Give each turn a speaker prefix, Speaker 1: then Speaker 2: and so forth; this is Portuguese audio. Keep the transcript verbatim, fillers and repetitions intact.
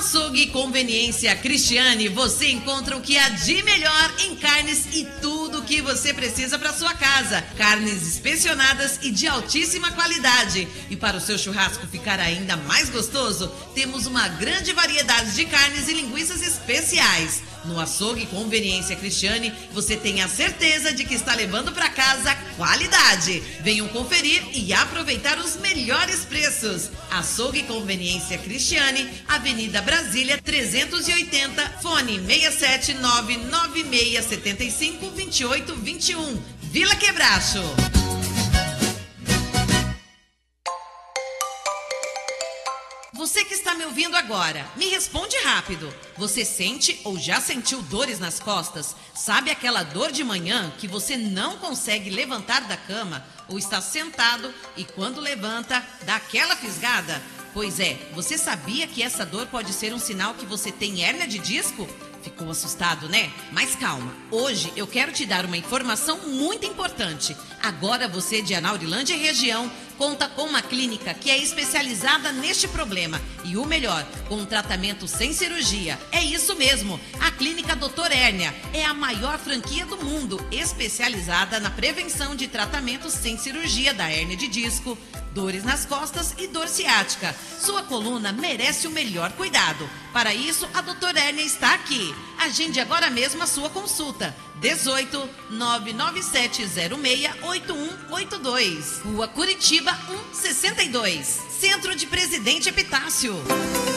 Speaker 1: Açougue Conveniência Cristiane, você encontra o que há de melhor em carnes e tudo o que você precisa para sua casa. Carnes inspecionadas e de altíssima qualidade. E para o seu churrasco ficar ainda mais gostoso, temos uma grande variedade de carnes e linguiças especiais. No Açougue Conveniência Cristiane, você tem a certeza de que está levando para casa qualidade. Venham conferir e aproveitar os melhores preços. Açougue Conveniência Cristiane, Avenida Brasília trezentos e oitenta, fone seis sete nove nove seis sete cinco dois oito dois um, Vila Quebracho. Você que está me ouvindo agora, me responde rápido. Você sente ou já sentiu dores nas costas? Sabe aquela dor de manhã que você não consegue levantar da cama? Ou está sentado e quando levanta, dá aquela fisgada? Pois é, você sabia que essa dor pode ser um sinal que você tem hérnia de disco? Ficou assustado, né? Mas calma, hoje eu quero te dar uma informação muito importante. Agora você de Anaurilândia e região conta com uma clínica que é especializada neste problema. E o melhor, com um tratamento sem cirurgia. É isso mesmo, a Clínica doutor Hérnia é a maior franquia do mundo, especializada na prevenção de tratamentos sem cirurgia da hérnia de disco, dores nas costas e dor ciática. Sua coluna merece o melhor cuidado. Para isso, a doutor Hérnia está aqui. Agende agora mesmo a sua consulta. dezoito, nove nove sete zero seis, oito um oito dois. Rua Curitiba cento e sessenta e dois. Centro de Presidente Epitácio.